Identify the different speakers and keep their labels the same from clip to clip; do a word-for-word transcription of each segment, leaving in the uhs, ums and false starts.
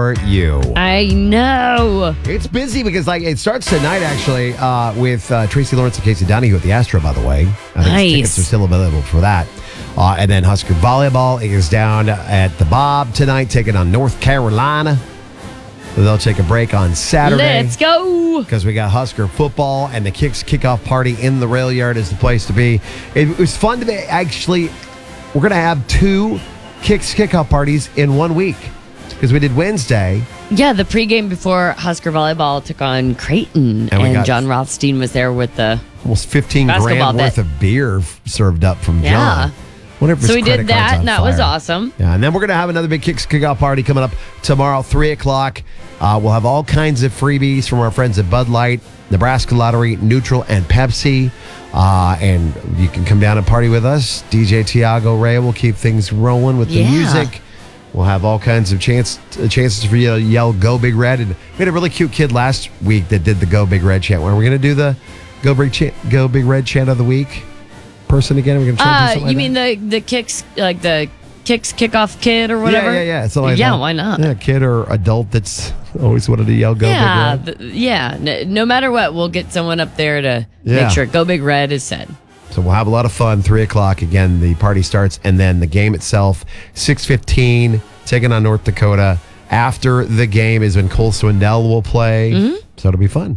Speaker 1: for you.
Speaker 2: I know.
Speaker 1: It's busy because like it starts tonight actually uh, with uh, Tracy Lawrence and Casey Donahue at the Astro, by the way. I think
Speaker 2: Nice.
Speaker 1: tickets are still available for that. Uh, and then Husker Volleyball is down at the Bob tonight, taking on North Carolina. They'll take a break on Saturday.
Speaker 2: Let's go.
Speaker 1: Because we got Husker football and the Kicks kickoff party in the rail yard is the place to be. It was fun to be actually. We're going to have two Kicks kickoff parties in one week because we did Wednesday.
Speaker 2: Yeah, the pregame before Husker Volleyball took on Creighton.
Speaker 1: And we
Speaker 2: And,
Speaker 1: got-
Speaker 2: John Rothstein was there with the...
Speaker 1: Almost fifteen
Speaker 2: Basketball
Speaker 1: grand
Speaker 2: bet.
Speaker 1: worth of beer f- served up from
Speaker 2: Yeah.
Speaker 1: John. Wonder if his
Speaker 2: So we
Speaker 1: credit
Speaker 2: did
Speaker 1: card's
Speaker 2: that,
Speaker 1: on
Speaker 2: and that was
Speaker 1: fire.
Speaker 2: awesome.
Speaker 1: Yeah, and then we're going to have another big Kicks kickoff party coming up tomorrow, three o'clock. Uh, we'll have all kinds of freebies from our friends at Bud Light, Nebraska Lottery, Neutral, and Pepsi. Uh, and you can come down and party with us. D J Tiago Ray will keep things rolling with the
Speaker 2: Yeah.
Speaker 1: music. We'll have all kinds of chance, uh, chances for you to yell "Go Big Red." And we had a really cute kid last week that did the "Go Big Red" chant. Are we going to do the "Go Big chant, Go Big Red" chant of the week person again? Are we going to try to do
Speaker 2: Uh,
Speaker 1: something
Speaker 2: you
Speaker 1: like
Speaker 2: mean
Speaker 1: that?
Speaker 2: the, the Kicks, like the Kicks kickoff kid or whatever?
Speaker 1: Yeah, yeah, yeah. Something like
Speaker 2: yeah,
Speaker 1: that.
Speaker 2: why not?
Speaker 1: Yeah, kid or adult that's always wanted to yell "Go
Speaker 2: yeah,
Speaker 1: Big Red."
Speaker 2: th- yeah. No, no matter what, we'll get someone up there to
Speaker 1: Yeah.
Speaker 2: make sure "Go Big Red" is said.
Speaker 1: So we'll have a lot of fun. Three o'clock again. The party starts, and then the game itself, six fifteen, taking on North Dakota. After the game is when Cole Swindell will play.
Speaker 2: Mm-hmm.
Speaker 1: So it'll be fun.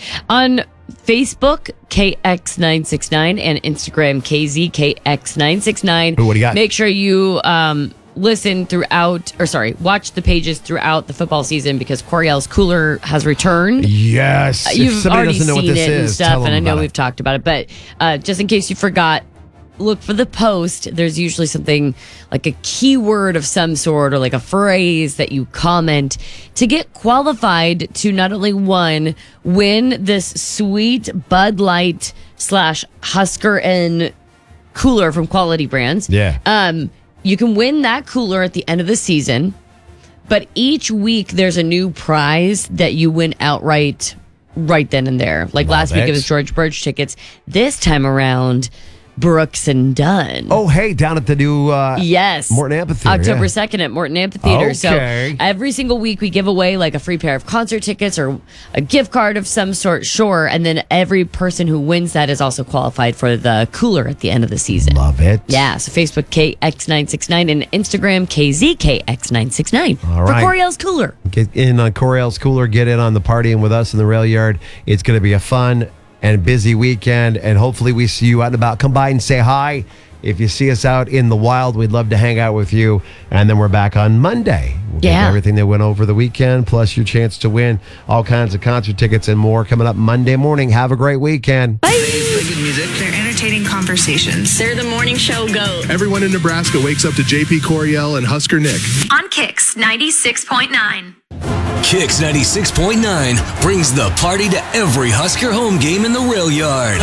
Speaker 2: On Facebook, K X nine six nine, and Instagram, K Z K X nine six nine.
Speaker 1: Ooh, what do you got?
Speaker 2: Make sure you um, listen throughout, or sorry, watch the pages throughout the football season because Coriel's Cooler has returned.
Speaker 1: Yes. If
Speaker 2: You've
Speaker 1: somebody
Speaker 2: already
Speaker 1: doesn't know
Speaker 2: seen
Speaker 1: what this
Speaker 2: it and
Speaker 1: is,
Speaker 2: stuff,
Speaker 1: tell
Speaker 2: and
Speaker 1: them
Speaker 2: I know
Speaker 1: about
Speaker 2: we've
Speaker 1: it.
Speaker 2: talked about it, but uh, just in case you forgot, look for the post. There's usually something like a keyword of some sort or like a phrase that you comment to get qualified to not only one, win this sweet Bud Light slash Husker and cooler from Quality Brands.
Speaker 1: Yeah.
Speaker 2: Um, you can win that cooler at the end of the season, but each week there's a new prize that you win outright right then and there. Like
Speaker 1: Love
Speaker 2: last week
Speaker 1: it.
Speaker 2: it was George Birch tickets. This time around, Brooks and Dunn.
Speaker 1: Oh, hey, down at the new uh,
Speaker 2: Yes.
Speaker 1: Morton Amphitheater.
Speaker 2: October
Speaker 1: yeah.
Speaker 2: second at Morton Amphitheater.
Speaker 1: Okay.
Speaker 2: So every single week we give away like a free pair of concert tickets or a gift card of some sort, sure. And then every person who wins that is also qualified for the cooler at the end of the season.
Speaker 1: Love it.
Speaker 2: Yeah, so Facebook K X nine six nine and Instagram K Z K X nine six nine
Speaker 1: All
Speaker 2: for
Speaker 1: right.
Speaker 2: Coriel's Cooler.
Speaker 1: Get in on Coriel's Cooler. Get in on the partying with us in the rail yard. It's going to be a fun and busy weekend, and hopefully we see you out and about. Come by and say hi. If you see us out in the wild, we'd love to hang out with you. And then we're back on Monday. We'll get
Speaker 2: Yeah.
Speaker 1: everything that went over the weekend, plus your chance to win all kinds of concert tickets and more coming up Monday morning. Have a great weekend.
Speaker 3: They play good music. They're entertaining conversations.
Speaker 4: They're the morning show goat.
Speaker 5: Everyone in Nebraska wakes up to J P Coriel and Husker Nick.
Speaker 4: On Kicks ninety-six point nine.
Speaker 6: Kicks ninety-six point nine brings the party to every Husker home game in the rail yard.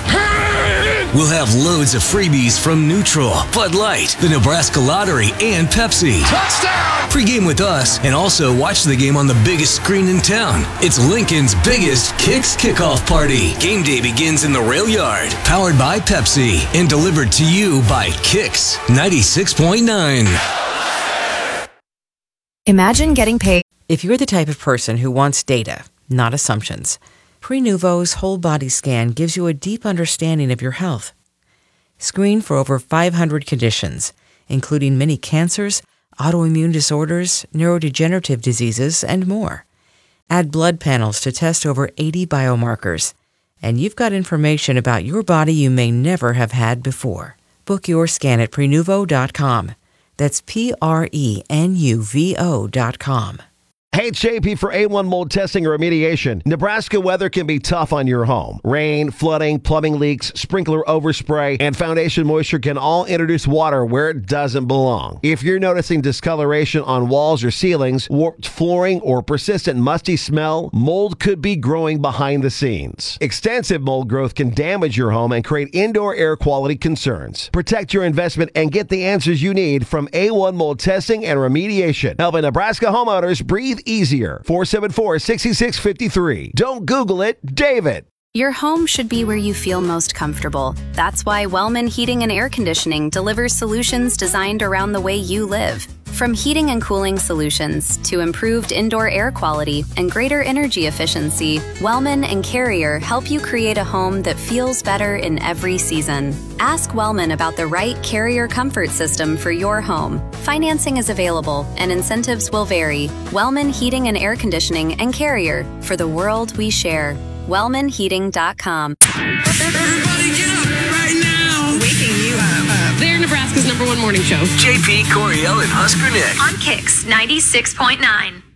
Speaker 6: We'll have loads of freebies from Neutral, Bud Light, the Nebraska Lottery, and Pepsi. Touchdown! Pre-game with us, and also watch the game on the biggest screen in town. It's Lincoln's biggest Kicks kickoff party. Game day begins in the rail yard, powered by Pepsi, and delivered to you by Kicks ninety-six point nine.
Speaker 7: Imagine getting paid.
Speaker 8: If you're the type of person who wants data, not assumptions, Prenuvo's whole body scan gives you a deep understanding of your health. Screen for over five hundred conditions, including many cancers, autoimmune disorders, neurodegenerative diseases, and more. Add blood panels to test over eighty biomarkers, and you've got information about your body you may never have had before. Book your scan at prenuvo dot com. That's P R E N U V O dot com.
Speaker 1: Hey, it's J P for A one mold testing or remediation. Nebraska weather can be tough on your home. Rain, flooding, plumbing leaks, sprinkler overspray, and foundation moisture can all introduce water where it doesn't belong. If you're noticing discoloration on walls or ceilings, warped flooring, or persistent musty smell, mold could be growing behind the scenes. Extensive mold growth can damage your home and create indoor air quality concerns. Protect your investment and get the answers you need from A one mold testing and remediation. Helping Nebraska homeowners breathe easier. four seven four, six six five three. Don't Google it, David.
Speaker 9: Your home should be where you feel most comfortable. That's why Wellman Heating and Air Conditioning delivers solutions designed around the way you live. From heating and cooling solutions to improved indoor air quality and greater energy efficiency, Wellman and Carrier help you create a home that feels better in every season. Ask Wellman about the right Carrier comfort system for your home. Financing is available and incentives will vary. Wellman Heating and Air Conditioning and Carrier, for the world we share. Wellman Heating dot com.
Speaker 3: Everybody get up right now. Waking you up.
Speaker 7: They're Nebraska's number one morning show.
Speaker 6: J P, Coriel, and Husker Nick.
Speaker 4: On Kicks ninety-six point nine.